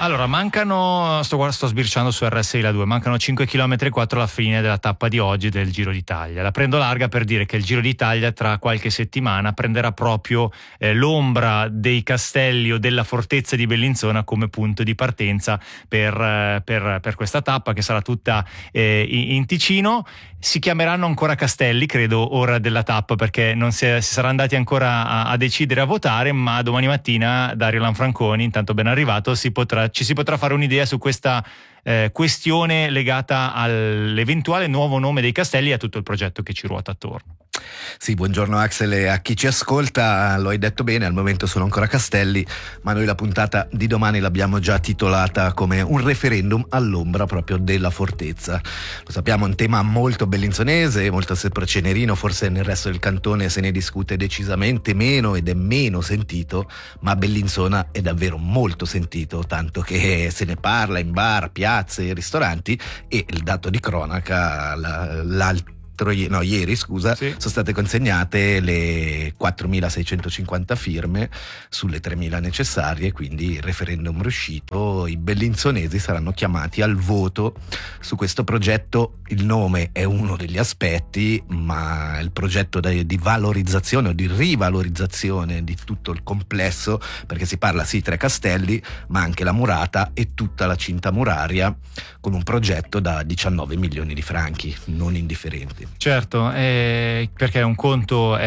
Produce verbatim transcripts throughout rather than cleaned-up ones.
Allora, mancano, sto, sto sbirciando su R S I la due, mancano cinque chilometri e quattro alla fine della tappa di oggi del Giro d'Italia. La prendo larga per dire che il Giro d'Italia tra qualche settimana prenderà proprio eh, l'ombra dei castelli o della fortezza di Bellinzona come punto di partenza per, eh, per, per questa tappa, che sarà tutta eh, in Ticino. Si chiameranno ancora castelli, credo, ora della tappa, perché non si, è, si sarà andati ancora a, a decidere, a votare, ma domani mattina Dario Lanfranconi, intanto ben arrivato, si potrà, ci si potrà fare un'idea su questa eh, questione legata all'eventuale nuovo nome dei castelli e a tutto il progetto che ci ruota attorno. Sì, buongiorno Axel e a chi ci ascolta. Lo hai detto bene, al momento sono ancora castelli, ma noi la puntata di domani l'abbiamo già titolata come un referendum all'ombra proprio della fortezza. Lo sappiamo, è un tema molto bellinzonese, molto cenerino, forse nel resto del cantone se ne discute decisamente meno ed è meno sentito, ma a Bellinzona è davvero molto sentito, tanto che se ne parla in bar, piazze, ristoranti, e il dato di cronaca, la, l'alto No, ieri scusa, sì. sono state consegnate le quattromilaseicentocinquanta firme sulle tremila necessarie, quindi il referendum riuscito. I bellinzonesi saranno chiamati al voto su questo progetto. Il nome è uno degli aspetti, ma il progetto di valorizzazione o di rivalorizzazione di tutto il complesso, perché si parla sì tre castelli, ma anche la murata e tutta la cinta muraria, con un progetto da diciannove milioni di franchi, non indifferenti. Certo, eh, perché un conto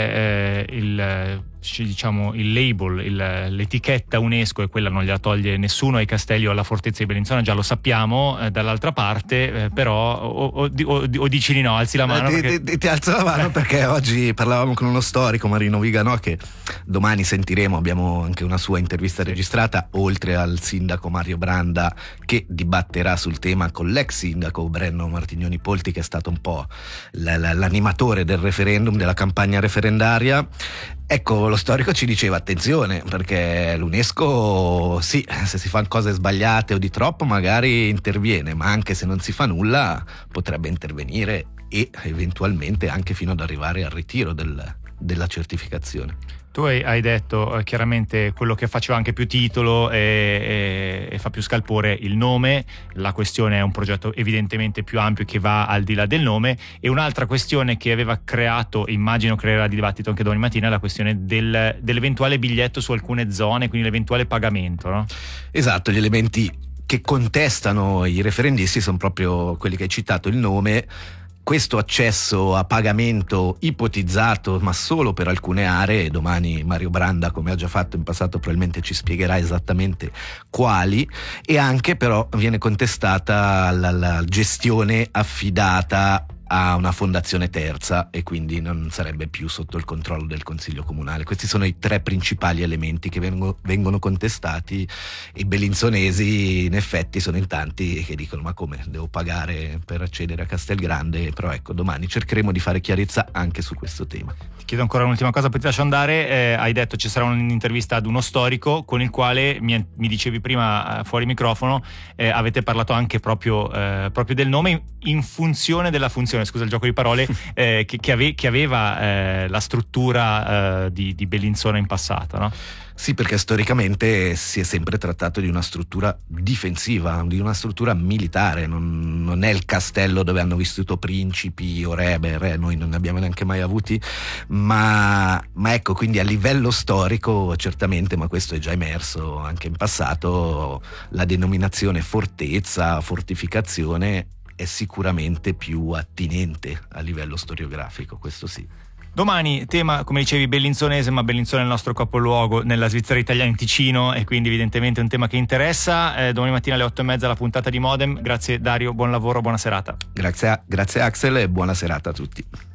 è eh, il, diciamo, il label, il, l'etichetta UNESCO, e quella non gliela toglie nessuno ai castelli o alla fortezza di Bellinzona, già lo sappiamo. Eh, dall'altra parte eh, però o, o, o, o dici di no, alzi la mano. Ti, perché... ti, ti alzo la mano perché oggi parlavamo con uno storico, Marino Viganò, che domani sentiremo, abbiamo anche una sua intervista registrata, oltre al sindaco Mario Branda, che dibatterà sul tema con l'ex sindaco Brenno Martignoni Polti, che è stato un po' l'animatore del referendum, della campagna referendaria. Ecco, lo storico ci diceva attenzione, perché l'UNESCO sì, se si fanno cose sbagliate o di troppo magari interviene, ma anche se non si fa nulla potrebbe intervenire e eventualmente anche fino ad arrivare al ritiro del, della certificazione. Tu hai detto eh, chiaramente quello che faceva anche più titolo e, e, e fa più scalpore, il nome. La questione è un progetto evidentemente più ampio che va al di là del nome, e un'altra questione che aveva creato, immagino creerà dibattito anche domani mattina, è la questione del, dell'eventuale biglietto su alcune zone, quindi l'eventuale pagamento, no? Esatto, gli elementi che contestano i referendisti sono proprio quelli che hai citato, il nome. Questo accesso a pagamento ipotizzato, ma solo per alcune aree, domani Mario Branda, come ha già fatto in passato, probabilmente ci spiegherà esattamente quali, e anche però viene contestata la, la gestione affidata a una fondazione terza e quindi non sarebbe più sotto il controllo del Consiglio Comunale. Questi sono i tre principali elementi che vengono, vengono contestati. I bellinzonesi in effetti sono in tanti che dicono: ma come, devo pagare per accedere a Castelgrande? Però ecco, domani cercheremo di fare chiarezza anche su questo tema. Ti chiedo ancora un'ultima cosa, poi ti lascio andare. Eh, hai detto ci sarà un'intervista ad uno storico con il quale mi, mi dicevi prima eh, fuori microfono, eh, avete parlato anche proprio, eh, proprio del nome in funzione della funzione, scusa il gioco di parole, eh, che, che, ave, che aveva eh, la struttura eh, di, di Bellinzona in passato, no? Sì, perché storicamente si è sempre trattato di una struttura difensiva, di una struttura militare. Non, non è il castello dove hanno vissuto principi o re, beh, re noi non ne abbiamo neanche mai avuti, ma, ma ecco, quindi a livello storico certamente, ma questo è già emerso anche in passato, la denominazione fortezza, fortificazione è sicuramente più attinente a livello storiografico, questo sì. Domani tema, come dicevi, bellinzonese, ma Bellinzona è il nostro capoluogo nella Svizzera italiana, in Ticino, e quindi evidentemente è un tema che interessa. Eh, domani mattina alle otto e mezza la puntata di Modem. Grazie Dario, buon lavoro, buona serata. Grazie, grazie Axel e buona serata a tutti.